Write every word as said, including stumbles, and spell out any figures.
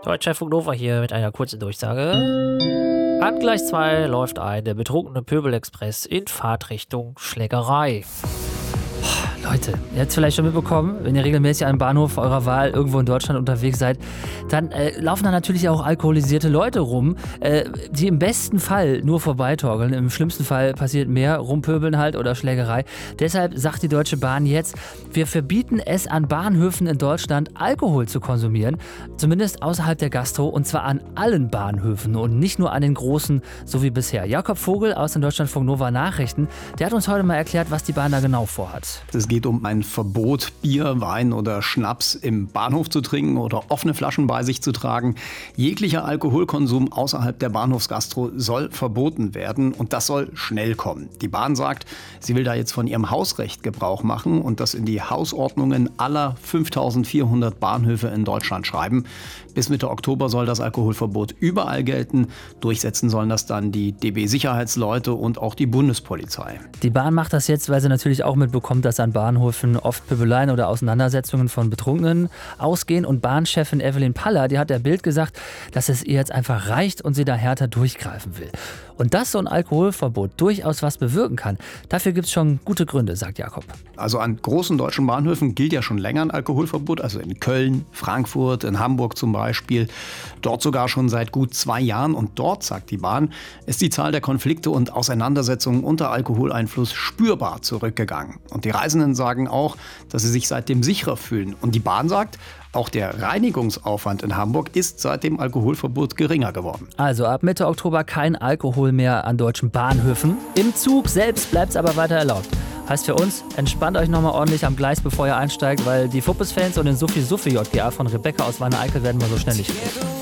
Deutschlandfunk Nova hier mit einer kurzen Durchsage. An Gleis zwei läuft ein der betrunkene Pöbelexpress in Fahrtrichtung Schlägerei. Leute, ihr habt es vielleicht schon mitbekommen, wenn ihr regelmäßig an einem Bahnhof eurer Wahl irgendwo in Deutschland unterwegs seid, dann äh, laufen da natürlich auch alkoholisierte Leute rum, äh, die im besten Fall nur vorbeitorgeln. Im schlimmsten Fall passiert mehr, rumpöbeln halt oder Schlägerei. Deshalb sagt die Deutsche Bahn jetzt, wir verbieten es an Bahnhöfen in Deutschland, Alkohol zu konsumieren, zumindest außerhalb der Gastro, und zwar an allen Bahnhöfen und nicht nur an den großen, so wie bisher. Jakob Vogel aus den Deutschlandfunk Nova Nachrichten, der hat uns heute mal erklärt, was die Bahn da genau vorhat. Es geht um ein Verbot, Bier, Wein oder Schnaps im Bahnhof zu trinken oder offene Flaschen bei sich zu tragen. Jeglicher Alkoholkonsum außerhalb der Bahnhofsgastro soll verboten werden und das soll schnell kommen. Die Bahn sagt, sie will da jetzt von ihrem Hausrecht Gebrauch machen und das in die Hausordnungen aller fünftausendvierhundert Bahnhöfe in Deutschland schreiben. Bis Mitte Oktober soll das Alkoholverbot überall gelten. Durchsetzen sollen das dann die D B-Sicherheitsleute und auch die Bundespolizei. Die Bahn macht das jetzt, weil sie natürlich auch mitbekommt, dass an Bahnhöfen oft Pöbeleien oder Auseinandersetzungen von Betrunkenen ausgehen. Und Bahnchefin Evelyn Paller, die hat der Bild gesagt, dass es ihr jetzt einfach reicht und sie da härter durchgreifen will. Und dass so ein Alkoholverbot durchaus was bewirken kann, dafür gibt es schon gute Gründe, sagt Jakob. Also an großen deutschen Bahnhöfen gilt ja schon länger ein Alkoholverbot, also in Köln, Frankfurt, in Hamburg zum Beispiel. Dort sogar schon seit gut zwei Jahren. Und dort, sagt die Bahn, ist die Zahl der Konflikte und Auseinandersetzungen unter Alkoholeinfluss spürbar zurückgegangen. Und die Reisenden sagen auch, dass sie sich seitdem sicherer fühlen. Und die Bahn sagt, auch der Reinigungsaufwand in Hamburg ist seit dem Alkoholverbot geringer geworden. Also ab Mitte Oktober kein Alkohol mehr an deutschen Bahnhöfen. Im Zug selbst bleibt es aber weiter erlaubt. Heißt für uns, entspannt euch nochmal ordentlich am Gleis, bevor ihr einsteigt, weil die Fuppes-Fans und den Suffi-Suffi-J G A von Rebecca aus Wanne-Eickel werden wir so schnell nicht.